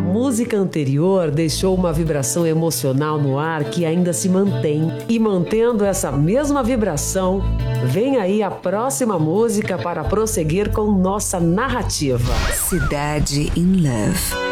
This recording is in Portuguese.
música anterior deixou uma vibração emocional no ar que ainda se mantém. E mantendo essa mesma vibração, vem aí a próxima música para prosseguir com nossa narrativa. Cidade in Love.